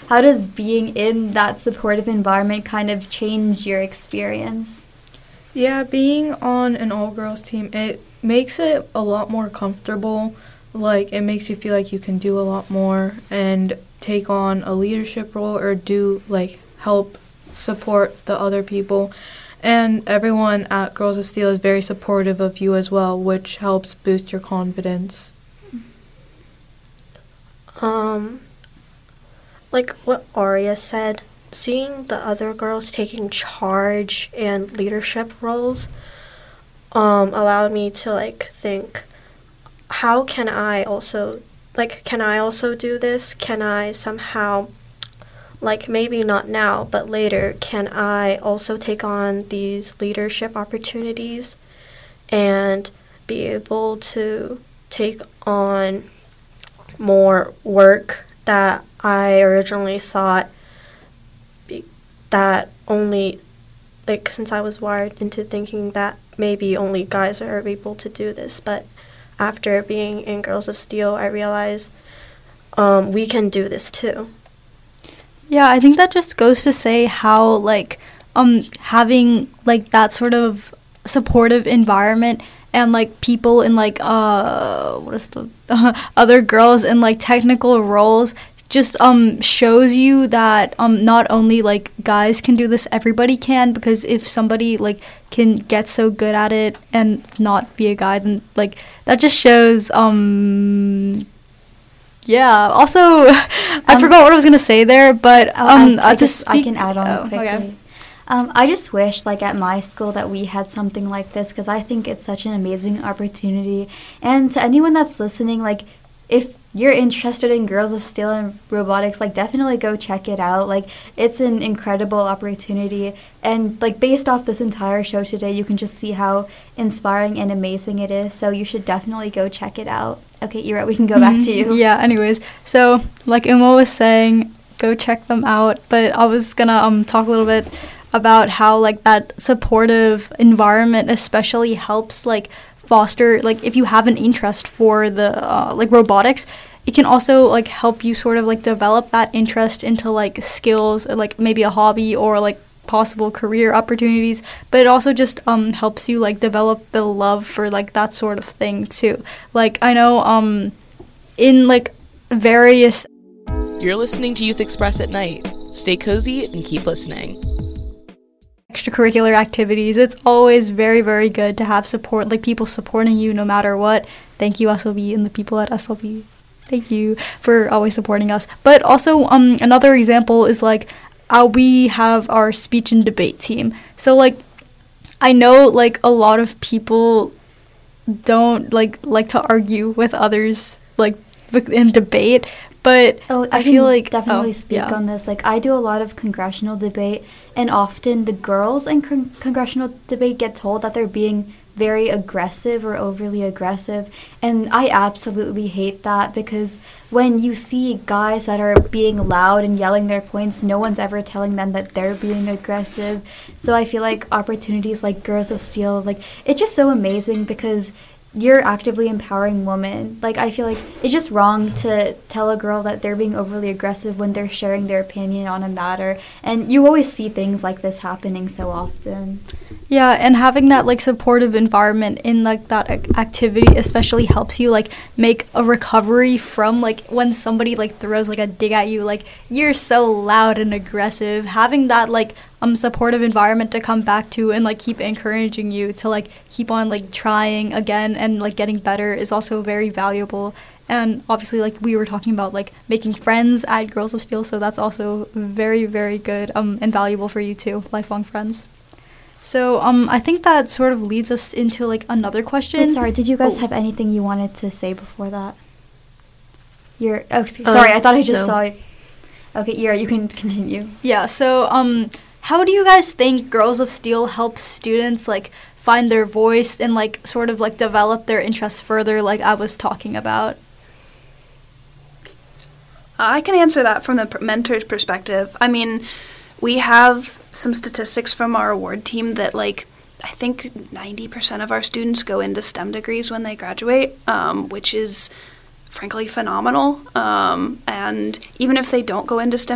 how does being in that supportive environment kind of change your experience? Yeah, being on an all-girls team, it makes it a lot more comfortable. Like, it makes you feel like you can do a lot more and take on a leadership role or do, like, help support the other people. And everyone at Girls of Steel is very supportive of you as well, which helps boost your confidence. Like what Aria said, seeing the other girls taking charge and leadership roles allowed me to like think, how can I also do this? Can I somehow, like maybe not now, but later, can I also take on these leadership opportunities and be able to take on more work that I originally thought that only, like, since I was wired into thinking that maybe only guys are able to do this, but after being in Girls of Steel, I realized we can do this too. Yeah, I think that just goes to say how, like, having, like, that sort of supportive environment and, like, people in, like, other girls in, like, technical roles just shows you that not only, like, guys can do this, everybody can, because if somebody, like, can get so good at it and not be a guy, then, like, that just shows, yeah. Also, I forgot what I was going to say there, but I can add on quickly. Okay. I just wish, like, at my school that we had something like this, because I think it's such an amazing opportunity. And to anyone that's listening, like, if you're interested in Girls of Steel and robotics, like, definitely go check it out. Like, it's an incredible opportunity. And, like, based off this entire show today, you can just see how inspiring and amazing it is. So you should definitely go check it out. Okay, Ira, we can go back to you. Yeah, anyways. So, like Uma was saying, go check them out. But I was going to talk a little bit about how, like, that supportive environment especially helps, like, foster, like, if you have an interest for the, like, robotics, it can also, like, help you sort of, like, develop that interest into, like, skills or, like, maybe a hobby or, like, possible career opportunities. But it also just helps you, like, develop the love for, like, that sort of thing, too. Like, I know in, like, various... You're listening to Youth Express at Night. Stay cozy and keep listening. Extracurricular activities, it's always very, very good to have support, like, people supporting you no matter what. Thank you, SLB, and the people at SLB. Thank you for always supporting us. But also, another example is, like, we have our speech and debate team. So, like, I know, like, a lot of people don't, like to argue with others, like, in debate. But I feel like definitely speak on this. Like, I do a lot of congressional debate, and often the girls in congressional debate get told that they're being very aggressive or overly aggressive, and I absolutely hate that, because when you see guys that are being loud and yelling their points, no one's ever telling them that they're being aggressive. So I feel like opportunities like Girls of Steel, like, it's just so amazing because you're actively empowering women. Like, I feel like it's just wrong to tell a girl that they're being overly aggressive when they're sharing their opinion on a matter. And you always see things like this happening so often. Yeah, and having that, like, supportive environment in, like, that activity especially helps you, like, make a recovery from, like, when somebody, like, throws, like, a dig at you, like, you're so loud and aggressive. Having that, like, supportive environment to come back to and, like, keep encouraging you to, like, keep on, like, trying again and, like, getting better is also very valuable. And obviously, like, we were talking about, like, making friends at Girls of Steel, so that's also very, very good and valuable for you too, lifelong friends. So I think that sort of leads us into, like, another question. Wait, sorry, did you guys have anything you wanted to say before that? Sorry, I thought I just saw it. Okay, Ira, you can continue. Yeah, so how do you guys think Girls of Steel helps students, like, find their voice and, like, sort of, like, develop their interests further, like I was talking about? I can answer that from the mentor's perspective. I mean, we have some statistics from our award team that, like, I think 90% of our students go into STEM degrees when they graduate, which is frankly phenomenal. And even if they don't go into STEM